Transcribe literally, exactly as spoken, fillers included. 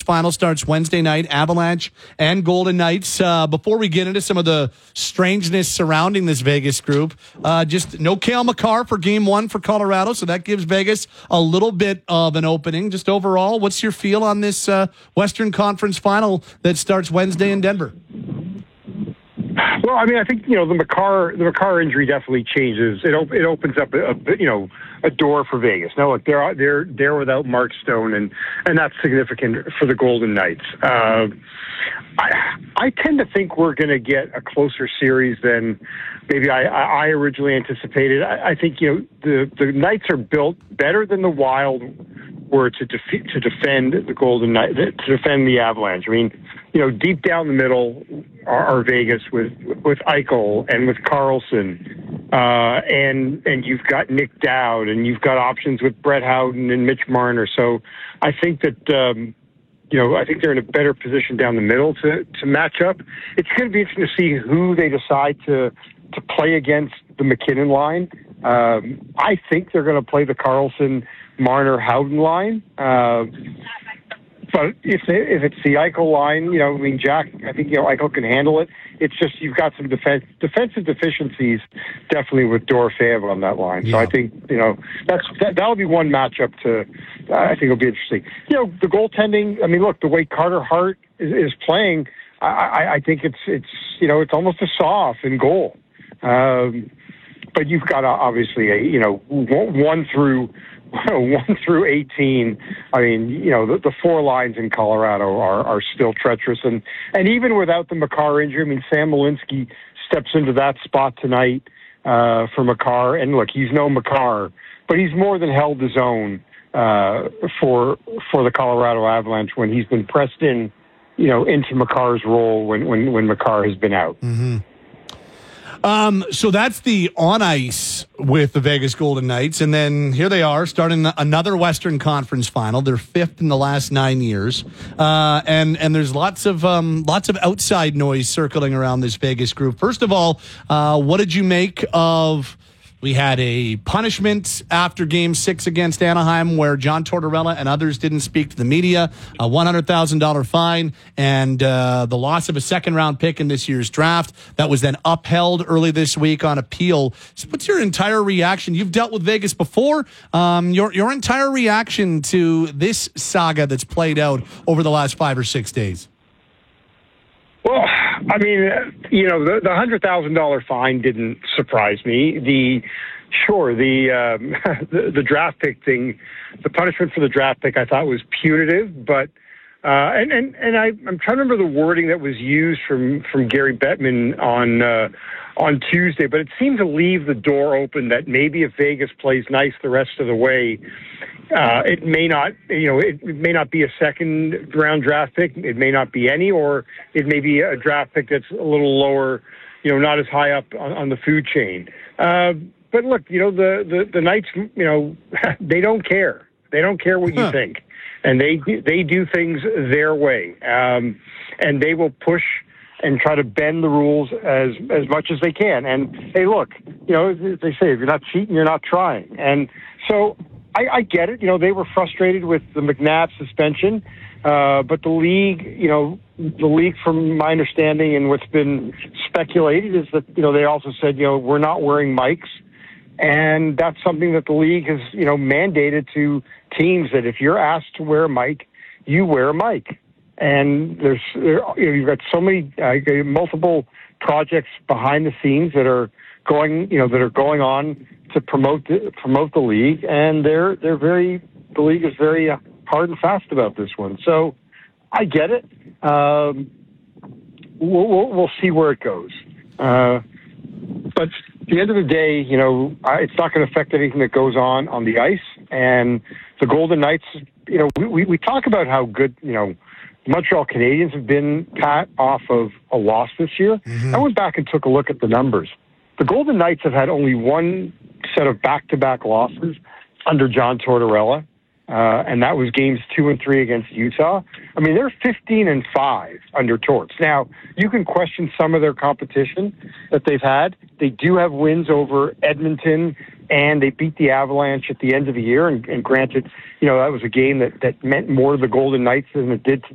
Final starts Wednesday night, Avalanche and Golden Knights. Uh, before we get into some of the strangeness surrounding this Vegas group, uh, just no Cale Makar for game one for Colorado, so that gives Vegas a little bit of an opening. Just overall, what's your feel on this uh, Western Conference Final that starts Wednesday in Denver? Well, I mean, I think, you know, the Makar, the Makar injury definitely changes. It op- it opens up a, a you know a door for Vegas. Now, look, they're they're they're without Mark Stone, and and that's significant for the Golden Knights. Uh, I I tend to think we're going to get a closer series than maybe I, I originally anticipated. I, I think you know the the Knights are built better than the Wild were to defeat to defend the Golden Knights, to defend the Avalanche. I mean, you know, deep down the middle are, are Vegas with with Eichel and with Karlsson, uh, and and you've got Nick Dowd, and you've got options with Brett Howden and Mitch Marner. So I think that um, you know I think they're in a better position down the middle to to match up. It's going to be interesting to see who they decide to to play against the McKinnon line. Um, I think they're going to play the Karlsson, Marner, Howden line. Uh, But if they, if it's the Eichel line, you know, I mean, Jack, I think, you know, Eichel can handle it. It's just you've got some defense, defensive deficiencies definitely with Dorofeev on that line. Yeah. So I think, you know, that's that, that'll be one matchup to, uh, I think it'll be interesting. You know, the goaltending, I mean, look, the way Carter Hart is, is playing, I, I, I think it's, it's, you know, it's almost a saw-off in goal. Um, but you've got, uh, obviously, a, you know, one through... one through eighteen. I mean, you know, the, the four lines in Colorado are, are still treacherous. And, and even without the Makar injury, I mean, Sam Malinsky steps into that spot tonight uh, for Makar. And look, he's no Makar, but he's more than held his own uh, for for the Colorado Avalanche when he's been pressed in, you know, into Makar's role when, when, when Makar has been out. Mm-hmm. Um, so that's the on ice with the Vegas Golden Knights. And then here they are starting another Western Conference final. They're fifth in the last nine years. Uh, and, and there's lots of, um, lots of outside noise circling around this Vegas group. First of all, uh, what did you make of, we had a punishment after game six against Anaheim where John Tortorella and others didn't speak to the media, a one hundred thousand dollars fine, and uh, the loss of a second-round pick in this year's draft. That was then upheld early this week on appeal. So what's your entire reaction? You've dealt with Vegas before. Um, your, your entire reaction to this saga that's played out over the last five or six days? Well, I mean, you know, the, the one hundred thousand dollars fine didn't surprise me. The Sure, the, um, the the draft pick thing, the punishment for the draft pick I thought was punitive, but uh, and, and, and I, I'm trying to remember the wording that was used from, from Gary Bettman on uh, on Tuesday, but it seemed to leave the door open that maybe if Vegas plays nice the rest of the way, Uh, it may not, you know, it, it may not be a second round draft pick. It may not be any, or it may be a draft pick that's a little lower, you know, not as high up on, on the food chain. Uh, but look, you know, the, the, the Knights, you know, they don't care. They don't care what you huh. think. And they, they do things their way. Um, and they will push and try to bend the rules as, as much as they can. And hey, look, you know, they say, if you're not cheating, you're not trying. And so, I, I get it. You know, they were frustrated with the McNabb suspension, uh, but the league, you know, the league, from my understanding and what's been speculated, is that, you know, they also said, you know, we're not wearing mics. And that's something that the league has, you know, mandated to teams, that if you're asked to wear a mic, you wear a mic. And there's, there, you know, you've got so many, uh, multiple projects behind the scenes that are going, you know, that are going on to promote the, promote the league, and they're they're very the league is very uh, hard and fast about this one. So I get it. Um, we'll, we'll we'll see where it goes. Uh, but at the end of the day, you know, I, it's not going to affect anything that goes on on the ice. And the Golden Knights, you know, we we, we talk about how good, you know, the Montreal Canadiens have been, pat, off of a loss this year. Mm-hmm. I went back and took a look at the numbers. The Golden Knights have had only one set of back-to-back losses under John Tortorella, uh, and that was games two and three against Utah. I mean, they're fifteen and five under Torts. Now, you can question some of their competition that they've had. They do have wins over Edmonton, and they beat the Avalanche at the end of the year. And, and granted, you know, that was a game that, that meant more to the Golden Knights than it did to